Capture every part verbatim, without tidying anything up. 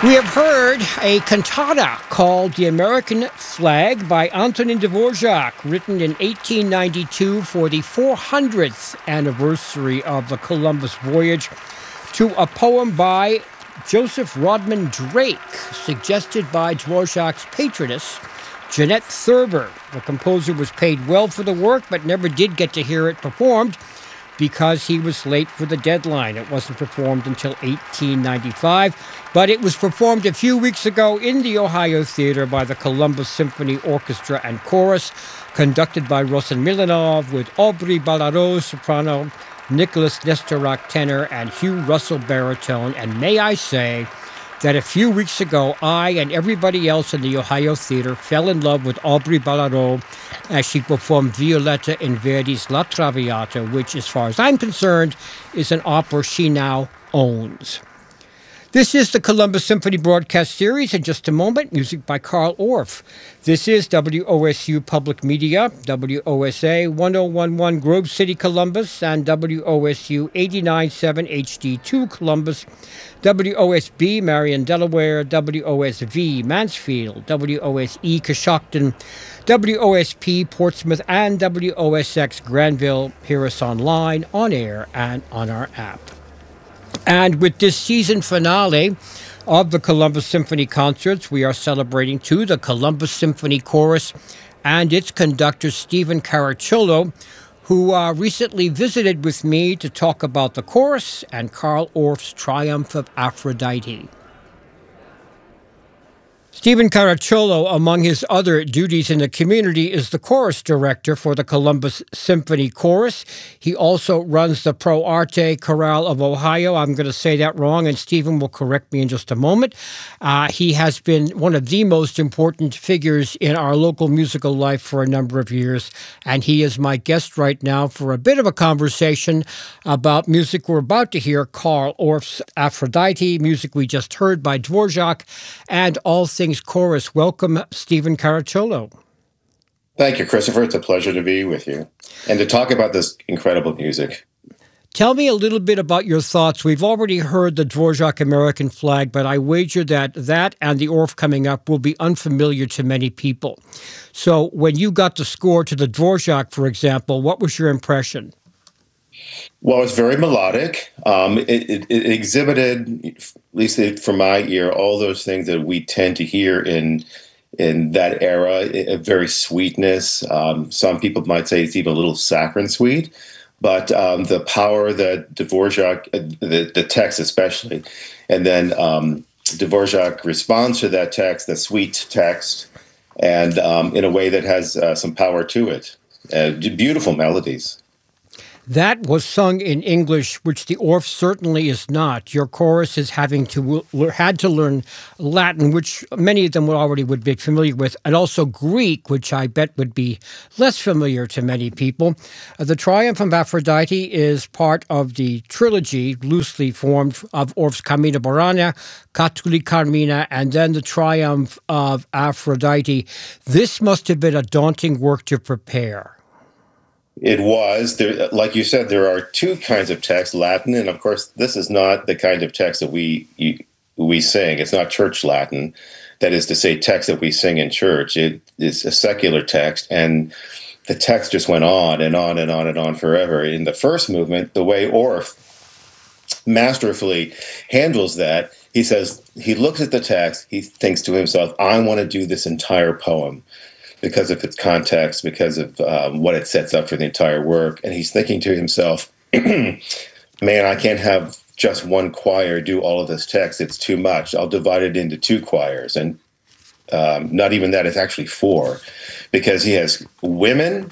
We have heard a cantata called The American Flag by Antonin Dvorak, written in eighteen ninety-two for the four hundredth anniversary of the Columbus voyage, to a poem by Joseph Rodman Drake, suggested by Dvorak's patroness, Jeanette Thurber. The composer was paid well for the work, but never did get to hear it performed because he was late for the deadline. It wasn't performed until eighteen ninety-five, but it was performed a few weeks ago in the Ohio Theater by the Columbus Symphony Orchestra and Chorus, conducted by Rosen Milanov, with Aubrey Ballarose, soprano, Nicholas Nestorak, tenor, and Hugh Russell, baritone. And may I say that a few weeks ago, I and everybody else in the Ohio Theater fell in love with Aubrey Ballarose as she performed Violetta in Verdi's La Traviata, which, as far as I'm concerned, is an opera she now owns. This is the Columbus Symphony Broadcast Series. In just a moment, music by Carl Orff. This is W O S U Public Media, W O S A one oh one point one Grove City, Columbus, and W O S U eighty-nine point seven H D two Columbus, W O S B Marion, Delaware, W O S V Mansfield, W O S E Coshocton, W O S P Portsmouth, and W O S X Granville. Hear us online, on air, and on our app. And with this season finale of the Columbus Symphony Concerts, we are celebrating, too, the Columbus Symphony Chorus and its conductor, Stephen Caracciolo, who uh, recently visited with me to talk about the chorus and Carl Orff's Triumph of Aphrodite. Stephen Caracciolo, among his other duties in the community, is the chorus director for the Columbus Symphony Chorus. He also runs the Pro Arte Chorale of Ohio. I'm going to say that wrong, and Stephen will correct me in just a moment. Uh, he has been one of the most important figures in our local musical life for a number of years, and he is my guest right now for a bit of a conversation about music we're about to hear, Carl Orff's Aphrodite, music we just heard by Dvorak, and all things chorus. Welcome, Stephen Caracciolo. Thank you, Christopher. It's a pleasure to be with you and to talk about this incredible music. Tell me a little bit about your thoughts. We've already heard the Dvorak American Flag, but I wager that that and the Orff coming up will be unfamiliar to many people. So when you got the score to the Dvorak, for example, what was your impression? Well, it's very melodic. Um, it, it, it exhibited, at least for my ear, all those things that we tend to hear in in that era. A very sweetness. Um, some people might say it's even a little saccharine sweet, but um, the power that Dvorak, the, the text especially, and then um, Dvorak responds to that text, the sweet text, and um, in a way that has uh, some power to it. Uh, beautiful melodies. That was sung in English, which the Orff certainly is not. Your chorus is having to had to learn Latin, which many of them would already would be familiar with, and also Greek, which I bet would be less familiar to many people. Uh, the Triumph of Aphrodite is part of the trilogy, loosely formed, of Orff's Carmina Burana, Catulle Carmina, and then the Triumph of Aphrodite. This must have been a daunting work to prepare. It was. There, like you said, there are two kinds of text, Latin, and of course, this is not the kind of text that we we sing. It's not church Latin. That is to say, text that we sing in church. It is a secular text, and the text just went on and on and on and on forever. In the first movement, the way Orff masterfully handles that, he says, he looks at the text, he thinks to himself, I want to do this entire poem, because of its context, because of um, what it sets up for the entire work. And he's thinking to himself, man, I can't have just one choir do all of this text. It's too much. I'll divide it into two choirs. And um, not even that, it's actually four, because he has women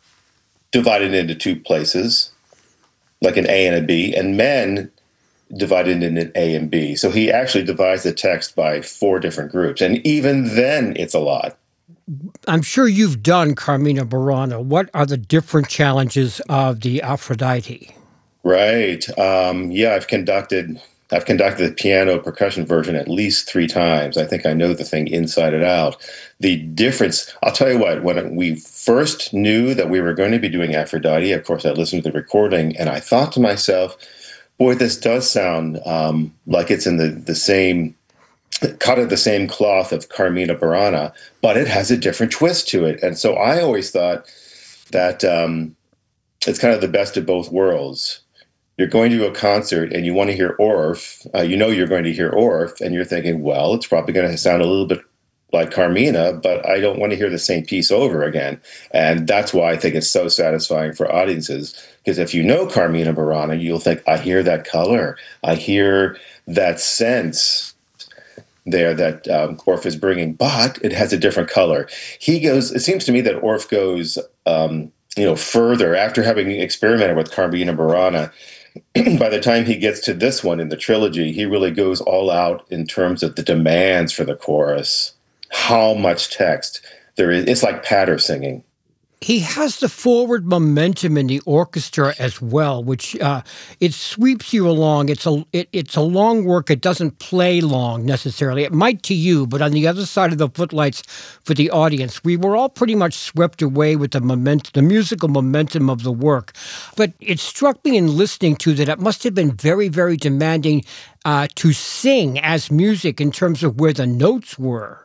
divided into two places, like an A and a B, and men divided into an A and B. So he actually divides the text by four different groups. And even then, it's a lot. I'm sure you've done Carmina Burana. What are the different challenges of the Aphrodite? Right. Um, yeah, I've conducted I've conducted the piano percussion version at least three times. I think I know the thing inside and out. The difference, I'll tell you what, when we first knew that we were going to be doing Aphrodite, of course, I listened to the recording, and I thought to myself, boy, this does sound um, like it's in the, the same cut of the same cloth of Carmina Burana, but it has a different twist to it. And so I always thought that um, it's kind of the best of both worlds. You're going to a concert and you want to hear Orff, uh, you know you're going to hear Orff, and you're thinking, well, it's probably going to sound a little bit like Carmina, but I don't want to hear the same piece over again. And that's why I think it's so satisfying for audiences, because if you know Carmina Burana, you'll think, I hear that color, I hear that sense there that um, Orff is bringing, but it has a different color. He goes, it seems to me that Orff goes, um, you know, further after having experimented with Carmina Burana. By the time he gets to this one in the trilogy, he really goes all out in terms of the demands for the chorus, how much text there is. It's like patter singing. He has the forward momentum in the orchestra as well, which uh, it sweeps you along. It's a it, it's a long work. It doesn't play long necessarily. It might to you, but on the other side of the footlights for the audience, we were all pretty much swept away with the moment, the musical momentum of the work. But it struck me in listening to that it must have been very, very demanding uh, to sing as music in terms of where the notes were.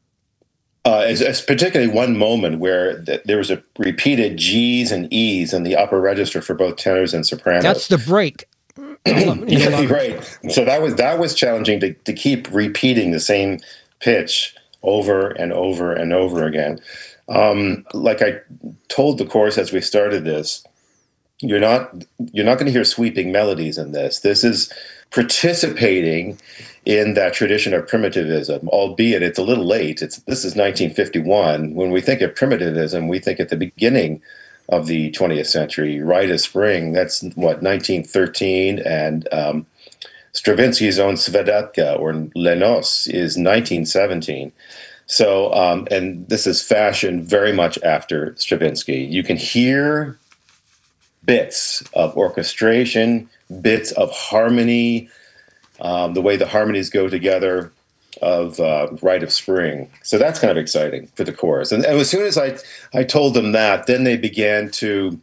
Uh, it's, it's particularly one moment where th- there was a repeated G's and E's in the upper register for both tenors and sopranos. That's the break. Yeah, right. So that was that was challenging to, to keep repeating the same pitch over and over and over again. Um, like I told the chorus as we started this, you're not you're not going to hear sweeping melodies in this. This is participating in that tradition of primitivism, albeit it's a little late. It's this is nineteen fifty-one. When we think of primitivism, we think at the beginning of the twentieth century. Rite of Spring, that's what, nineteen thirteen, and um, Stravinsky's own Svedetka or Les Noces is nineteen seventeen. So, um, and this is fashioned very much after Stravinsky. You can hear bits of orchestration, bits of harmony, um, the way the harmonies go together of uh, Rite of Spring. So that's kind of exciting for the chorus. And, and as soon as I, I told them that, then they began to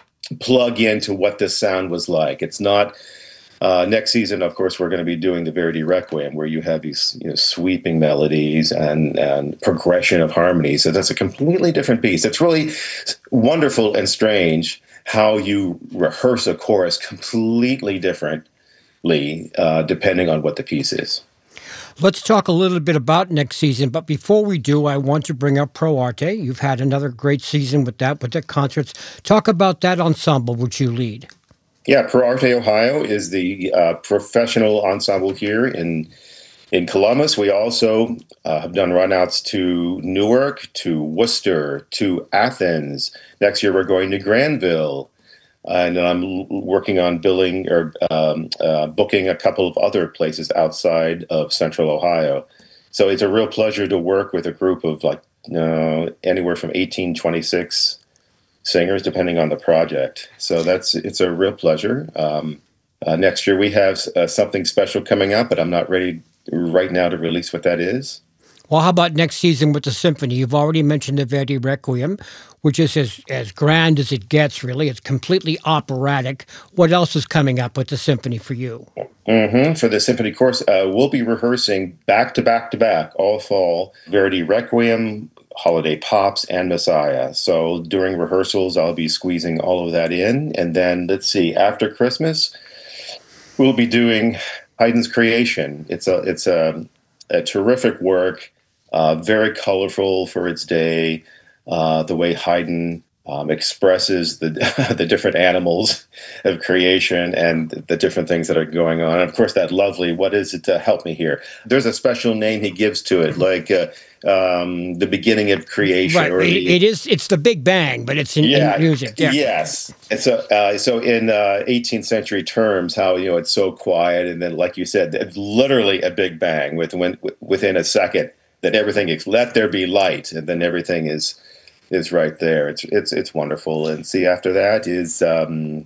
plug into what this sound was like. It's not, uh, next season, of course, we're going to be doing the Verdi Requiem, where you have these you know, sweeping melodies and, and progression of harmony. So that's a completely different piece. It's really wonderful and strange how you rehearse a chorus completely differently, uh, depending on what the piece is. Let's talk a little bit about next season, but before we do, I want to bring up Pro Arte. You've had another great season with that, with the concerts. Talk about that ensemble which you lead. Yeah, Pro Arte Ohio is the uh, professional ensemble here in in Columbus. We also uh, have done runouts to Newark, to Worcester, to Athens. Next year, we're going to Granville. And I'm l- working on billing or um, uh, booking a couple of other places outside of Central Ohio. So it's a real pleasure to work with a group of like uh, anywhere from eighteen, twenty-six singers, depending on the project. So that's it's a real pleasure. Um, uh, next year we have uh, something special coming up, but I'm not ready right now to release what that is. Well, how about next season with the symphony? You've already mentioned the Verdi Requiem, which is as, as grand as it gets, really. It's completely operatic. What else is coming up with the symphony for you? Mm-hmm. For the symphony course, uh, we'll be rehearsing back to back to back all fall Verdi Requiem, Holiday Pops, and Messiah. So during rehearsals, I'll be squeezing all of that in. And then, let's see, after Christmas, we'll be doing Haydn's Creation. It's a, it's a, a terrific work. Uh, very colorful for its day, uh, the way Haydn um, expresses the the different animals of creation and the different things that are going on. And of course, that lovely, what is it to help me here? There's a special name he gives to it, like uh, um, the beginning of creation. Right, or it, the, it is, it's the Big Bang, but it's in, yeah, in music. Yeah. Yes. And so, uh, so in uh, eighteenth century terms, how, you know, it's so quiet. And then, like you said, it's literally a Big Bang with, when, within a second. That everything is let there be light, and then everything is is right there. It's it's it's wonderful. And see, after that is um,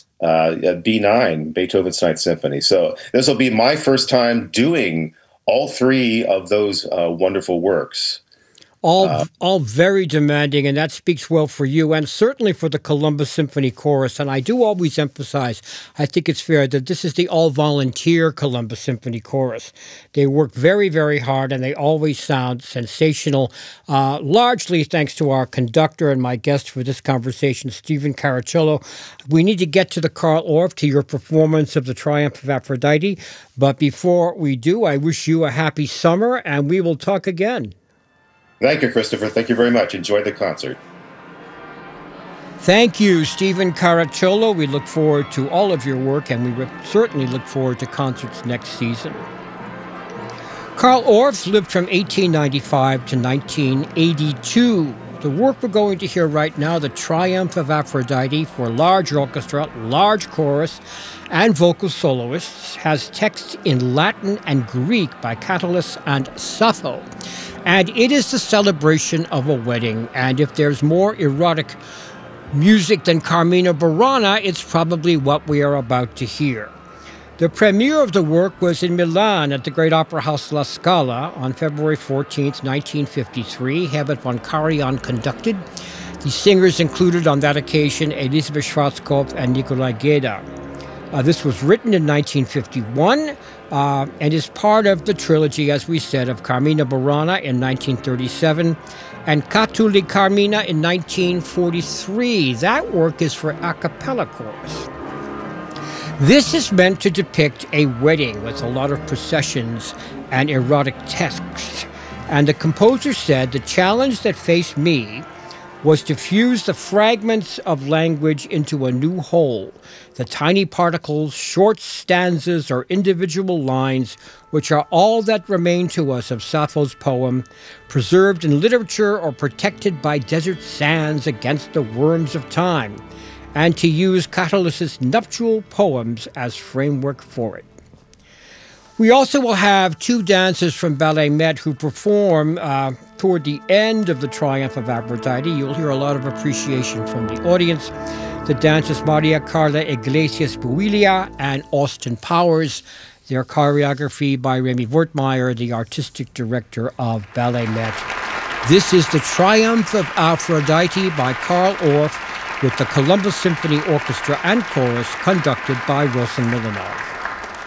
uh, B nine, Beethoven's Ninth Symphony. So this will be my first time doing all three of those uh, wonderful works. All, Uh, all very demanding, and that speaks well for you and certainly for the Columbus Symphony Chorus. And I do always emphasize, I think it's fair, that this is the all-volunteer Columbus Symphony Chorus. They work very, very hard, and they always sound sensational, uh, largely thanks to our conductor and my guest for this conversation, Stephen Caracciolo. We need to get to the Carl Orff, to your performance of the Triumph of Aphrodite. But before we do, I wish you a happy summer, and we will talk again. Thank you, Christopher. Thank you very much. Enjoy the concert. Thank you, Stephen Caracciolo. We look forward to all of your work, and we re- certainly look forward to concerts next season. Carl Orff lived from eighteen ninety-five to nineteen eighty-two. The work we're going to hear right now, The Triumph of Aphrodite, for large orchestra, large chorus, and vocal soloists, has text in Latin and Greek by Catullus and Sappho. And it is the celebration of a wedding. And if there's more erotic music than Carmina Burana, it's probably what we are about to hear. The premiere of the work was in Milan at the Great Opera House La Scala on February fourteenth, nineteen fifty-three. Herbert von Karajan conducted. The singers included on that occasion Elisabeth Schwarzkopf and Nikolai Geda. Uh, this was written in nineteen fifty-one uh, and is part of the trilogy, as we said, of Carmina Burana in nineteen thirty-seven and Catulli Carmina in nineteen forty-three. That work is for a cappella chorus. This is meant to depict a wedding with a lot of processions and erotic texts. And the composer said, the challenge that faced me was to fuse the fragments of language into a new whole, the tiny particles, short stanzas, or individual lines, which are all that remain to us of Sappho's poem, preserved in literature or protected by desert sands against the worms of time, and to use Catullus's nuptial poems as framework for it. We also will have two dancers from Ballet Met who perform uh, toward the end of the Triumph of Aphrodite. You'll hear a lot of appreciation from the audience. The dancers Maria Carla Iglesias Builia and Austin Powers. Their choreography by Remy Wertmeier, the artistic director of Ballet Met. This is the Triumph of Aphrodite by Carl Orff with the Columbus Symphony Orchestra and Chorus, conducted by Wilson Milanov.